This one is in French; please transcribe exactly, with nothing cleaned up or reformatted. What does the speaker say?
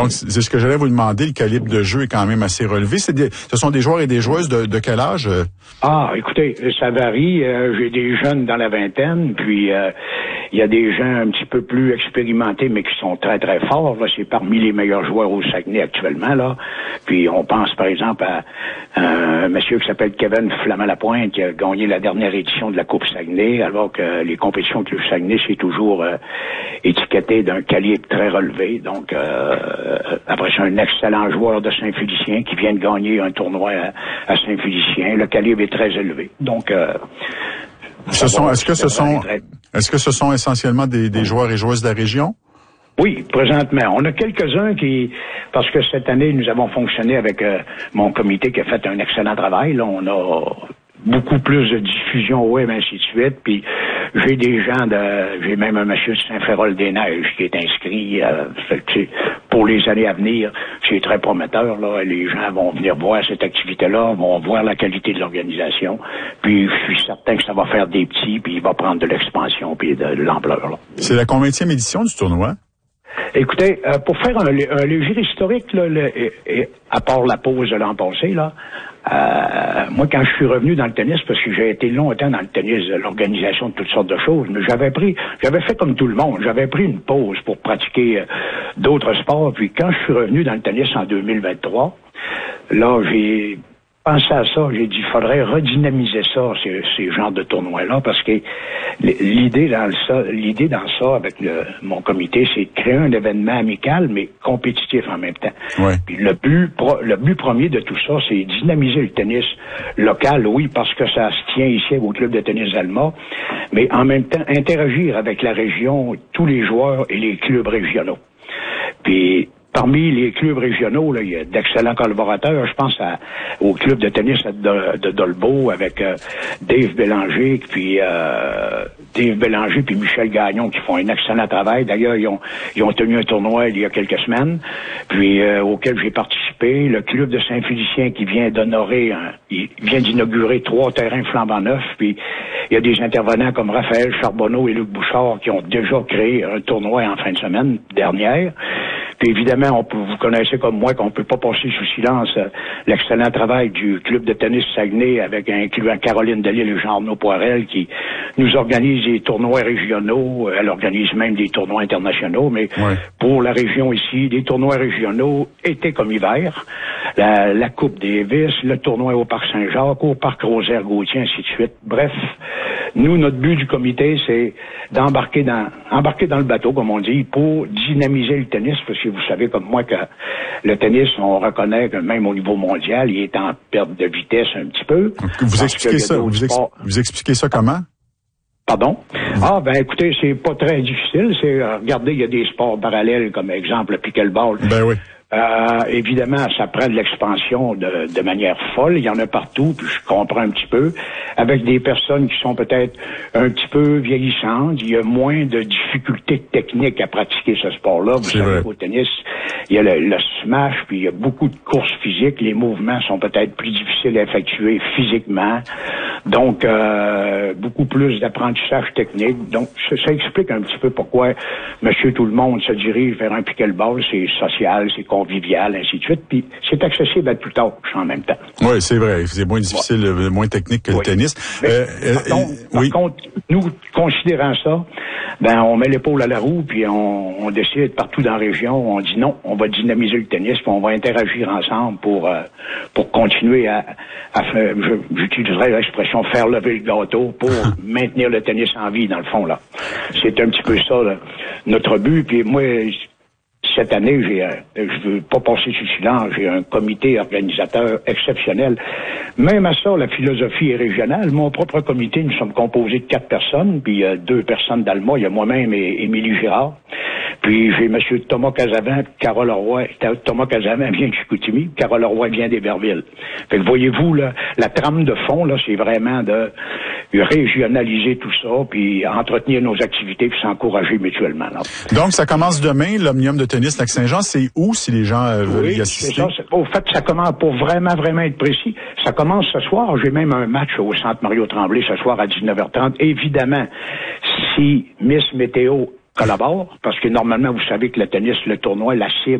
Donc, c'est ce que j'allais vous demander, le calibre de jeu est quand même assez relevé. C'est des, ce sont des joueurs et des joueuses de, de quel âge? Ah, écoutez, ça varie. Euh, j'ai des jeunes dans la vingtaine, puis il euh, y a des gens un petit peu plus expérimentés, mais qui sont très, très forts. Là, c'est parmi les meilleurs joueurs au Saguenay actuellement. Là. Puis on pense, par exemple, à, à un monsieur qui s'appelle Kevin Flamand-Lapointe, qui a gagné la dernière édition de la Coupe Saguenay, alors que les compétitions Club Saguenay, c'est toujours euh, étiqueté d'un calibre très relevé. Donc, euh, après ça, un excellent joueur de Saint-Félicien qui vient de gagner un tournoi à, à Saint-Félicien. Le calibre est très élevé. Donc, euh, ce sont, est-ce que ce sont, est-ce que ce sont essentiellement des, des joueurs et joueuses de la région? Oui, présentement. On a quelques-uns qui, parce que cette année, nous avons fonctionné avec euh, mon comité qui a fait un excellent travail. Là, on a beaucoup plus de diffusion web, ainsi de suite. Puis j'ai des gens de, j'ai même un monsieur de Saint-Férol-des-Neiges qui est inscrit. Euh, pour les années à venir, c'est très prometteur. Là, les gens vont venir voir cette activité-là, vont voir la qualité de l'organisation. Puis je suis certain que ça va faire des petits, puis il va prendre de l'expansion puis de, de l'ampleur. Là. C'est la combienième édition du tournoi? Écoutez, euh, pour faire un, un léger historique, là, le, et, et, à part la pause de l'an passé, là, euh, moi, quand je suis revenu dans le tennis, parce que j'ai été longtemps dans le tennis, l'organisation de toutes sortes de choses, mais j'avais pris, j'avais fait comme tout le monde, j'avais pris une pause pour pratiquer euh, d'autres sports, puis quand je suis revenu dans le tennis en deux mille vingt-trois, là, j'ai pensé à ça, j'ai dit, il faudrait redynamiser ça, ces, ces genres de tournois-là, parce que l'idée dans ça, l'idée dans ça, avec le, mon comité, c'est de créer un événement amical, mais compétitif en même temps. Ouais. Puis le but, le but premier de tout ça, c'est dynamiser le tennis local, oui, parce que ça se tient ici au club de tennis d'Alma, mais en même temps, interagir avec la région, tous les joueurs et les clubs régionaux. Puis, parmi les clubs régionaux, là, il y a d'excellents collaborateurs. Je pense à, au club de tennis de, de Dolbeau avec euh, Dave Bélanger, puis euh, Dave Bélanger puis Michel Gagnon qui font un excellent travail. D'ailleurs, ils ont, ils ont tenu un tournoi il y a quelques semaines, puis euh, auquel j'ai participé. Le club de Saint-Félicien qui vient d'honorer, un, il vient d'inaugurer trois terrains flambant neufs, puis il y a des intervenants comme Raphaël Charbonneau et Luc Bouchard qui ont déjà créé un tournoi en fin de semaine dernière. Puis évidemment, on peut, vous connaissez comme moi qu'on peut pas passer sous silence euh, l'excellent travail du club de tennis Saguenay avec incluant Caroline Delisle et Jean-Arnaud Poirel qui nous organise des tournois régionaux. Elle organise même des tournois internationaux, mais ouais. Pour la région ici, des tournois régionaux, été comme hiver. La, la Coupe Davis, le tournoi au Parc Saint-Jacques, au Parc Rosaire-Gauthier, ainsi de suite. Bref, nous, notre but du comité, c'est d'embarquer dans embarquer dans le bateau, comme on dit, pour dynamiser le tennis, parce que vous savez comme moi que le tennis, on reconnaît que même au niveau mondial, il est en perte de vitesse un petit peu. Vous expliquez ça, vous, ex vous expliquez ça comment? Pardon? Ah, ben écoutez, c'est pas très difficile. C'est regardez, il y a des sports parallèles, comme exemple le pickleball. Ben oui. Euh, évidemment, ça prend de l'expansion de, de manière folle. Il y en a partout, puis je comprends un petit peu. Avec des personnes qui sont peut-être un petit peu vieillissantes, il y a moins de difficultés techniques à pratiquer ce sport-là. Vous savez, au tennis, il y a le, le smash, puis il y a beaucoup de courses physiques. Les mouvements sont peut-être plus difficiles à effectuer physiquement. Donc, euh, beaucoup plus d'apprentissage technique. Donc, ça, ça explique un petit peu pourquoi Monsieur Tout-le-Monde se dirige vers un pickleball. C'est social, c'est convivial, ainsi de suite. Puis, c'est accessible à tout âge en même temps. Oui, c'est vrai. C'est moins difficile, ouais. moins technique que oui. le tennis. Mais, euh, par, contre, euh, par oui. contre, nous, considérant ça, ben, on met l'épaule à la roue, puis on, on décide partout dans la région, on dit non, on va dynamiser le tennis, puis on va interagir ensemble pour euh, pour continuer à, à faire, j'utiliserai l'expression faire lever le gâteau pour maintenir le tennis en vie, dans le fond, là. C'est un petit peu ça, là, notre but, puis moi, cette année, j'ai, je veux pas passer sous silence, j'ai un comité organisateur exceptionnel. Même à ça, la philosophie est régionale. Mon propre comité, nous sommes composés de quatre personnes, puis il y a deux personnes d'Alma, il y a moi-même et Émilie Girard. Puis j'ai M. Thomas Casavant, Carole Roy. Thomas Casavant vient de Chicoutimi, Carole Roy vient d'Héberville. Fait que voyez-vous, là, la trame de fond, là, c'est vraiment de régionaliser tout ça, puis entretenir nos activités, puis s'encourager mutuellement. Là. Donc, ça commence demain, l'Omnium de tennis Lac-Saint-Jean. C'est où, si les gens euh, veulent oui, y assister? C'est ça. C'est, au fait, ça commence, pour vraiment, vraiment être précis, ça commence ce soir. J'ai même un match au Centre Mario-Tremblay ce soir à dix-neuf heures trente. Évidemment, si Miss Météo collabore, parce que normalement, vous savez que le tennis, le tournoi, la cible,